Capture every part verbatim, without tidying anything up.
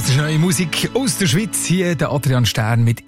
Das ist neue Musik aus der Schweiz. Hier der Adrian Stern mit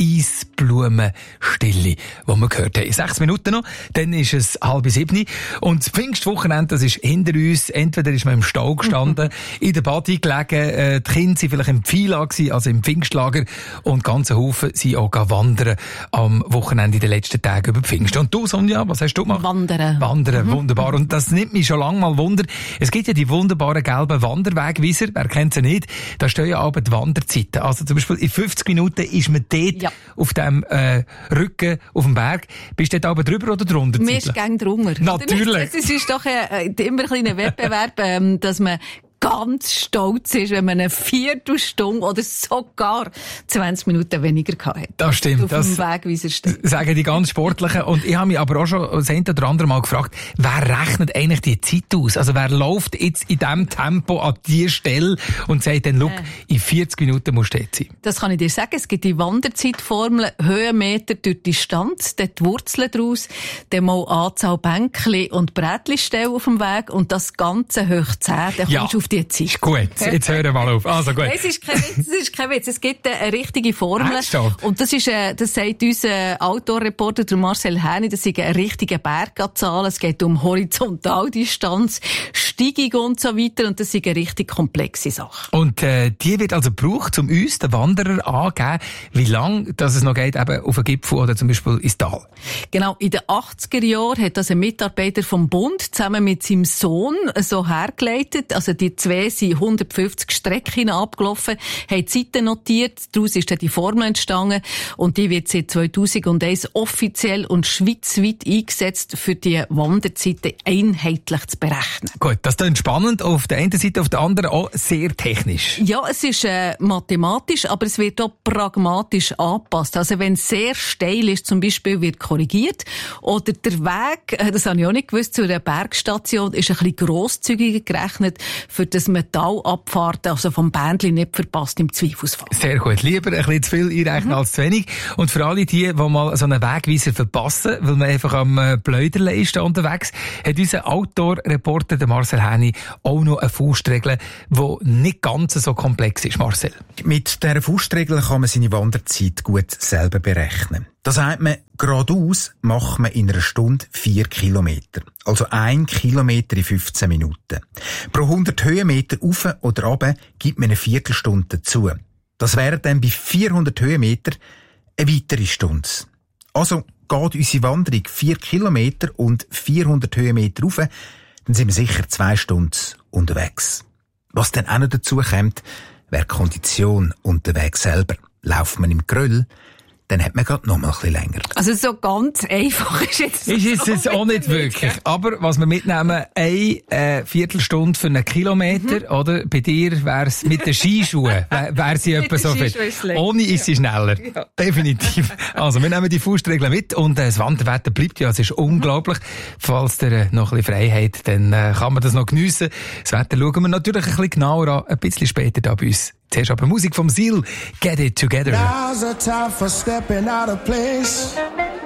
Eisblumenstille, wo wir gehört haben. Sechs Minuten noch, dann ist es halb sieben. Und das Pfingstwochenende, das ist hinter uns. Entweder ist man im Stau gestanden, in der Body gelegen, äh, die Kinder waren vielleicht im Pfila gewesen, also im Pfingstlager. Und ganze Haufen sind auch wandern am Wochenende in den letzten Tagen über Pfingst. Und du, Sonja, was hast du gemacht? Wandern. Wandern, mhm. Wunderbar. Und das nimmt mich schon lange mal Wunder. Es gibt ja die wunderbaren gelben Wanderwegweiser. Wer kennt sie nicht? Da stehen ja aber die Wanderzeiten. Also zum Beispiel in fünfzig Minuten ist man dort ja. auf dem äh, Rücken auf dem Berg. Bist du dort aber drüber oder drunter? Mir ist gern drunter. Natürlich. Es ist doch äh, immer ein kleiner Wettbewerb, ähm, dass man ganz stolz ist, wenn man eine Viertelstunde oder sogar zwanzig Minuten weniger gehabt hat. Das stimmt. Auf dem Wegweiser steht. Sagen die ganz Sportlichen. Und ich habe mich aber auch schon das eine oder andere Mal gefragt, wer rechnet eigentlich die Zeit aus? Also wer läuft jetzt in diesem Tempo an diese Stelle und sagt dann, look, äh. in vierzig Minuten musst du dort sein? Das kann ich dir sagen. Es gibt die Wanderzeitformel, Höhenmeter durch Distanz, dort die Wurzeln daraus, dann mal Anzahl Bänkchen und Brätchenstellen auf dem Weg und das Ganze hoch zehn, dann ja. kommst du auf die Zeit. Ist gut, jetzt hören wir mal auf. Also gut. Es ist kein Witz, es ist kein Witz. Es gibt eine richtige Formel. Und das ist, das sagt unser Outdoor-Reporter, der Marcel Häni, das ist eine richtige Berganzahl. Es geht um Horizontaldistanz, Steigung und so weiter. Und das ist eine richtig komplexe Sache. Und, äh, die wird also gebraucht, um uns, den Wanderer, angeben, wie lange dass es noch geht, eben auf den Gipfel oder zum Beispiel ins Tal. Genau. In den achtziger Jahren hat das ein Mitarbeiter vom Bund zusammen mit seinem Sohn so hergeleitet. Also die zwei sind hundertfünfzig Strecken abgelaufen, haben Zeiten notiert, daraus ist dann die Formel entstanden und die wird seit zweitausendeins offiziell und schweizweit eingesetzt, für die Wanderzeiten einheitlich zu berechnen. Gut, das klingt spannend, auf der einen Seite, auf der anderen auch sehr technisch. Ja, es ist äh, mathematisch, aber es wird auch pragmatisch angepasst. Also wenn es sehr steil ist, zum Beispiel, wird korrigiert, oder der Weg, äh, das habe ich auch nicht gewusst, zu einer Bergstation ist ein bisschen grosszügiger gerechnet, für das Metallabfahrten, also vom Bändchen nicht verpasst im Zweifelsfall. Sehr gut. Lieber ein bisschen zu viel einrechnen mhm. als zu wenig. Und für alle die, die mal so einen Wegweiser verpassen, weil man einfach am äh, Blöderle ist da unterwegs, hat unser Outdoor-Reporter, der Marcel Häni, auch noch eine Faustregel, die nicht ganz so komplex ist. Marcel. Mit dieser Faustregel kann man seine Wanderzeit gut selber berechnen. Da sagt man, geradeaus macht man in einer Stunde vier Kilometer. Also ein Kilometer in fünfzehn Minuten. Pro hundert Höhenmeter auf oder runter gibt man eine Viertelstunde dazu. Das wären dann bei vierhundert Höhenmeter eine weitere Stunde. Also geht unsere Wanderung vier Kilometer und vierhundert Höhenmeter rauf, dann sind wir sicher zwei Stunden unterwegs. Was dann auch noch dazu kommt, wäre die Kondition und der Weg selber. Lauft man im Gröll, dann hat man gerade noch mal ein bisschen länger. Also so ganz einfach ist jetzt Ist es jetzt auch nicht wirklich. Aber was wir mitnehmen, eine äh, Viertelstunde für einen Kilometer, mhm. oder? Bei dir wär's mit den Skischuhen, wär, wär sie etwa so viel. Ohne ist sie schneller. Ja. Definitiv. Also wir nehmen die Faustregeln mit und äh, das Wanderwetter bleibt ja, es ist unglaublich. Falls ihr äh, noch ein bisschen frei habt, dann äh, kann man das noch geniessen. Das Wetter schauen wir natürlich ein bisschen genauer an, ein bisschen später da bei uns. Zuerst aber Musik vom Seal, Get It Together. Now's a time for stepping out of place.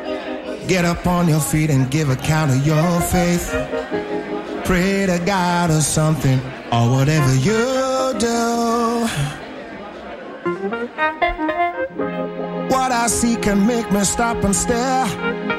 Get up on your feet and give account of your faith. Pray to God or something, or whatever you do. What I see can make me stop and stare.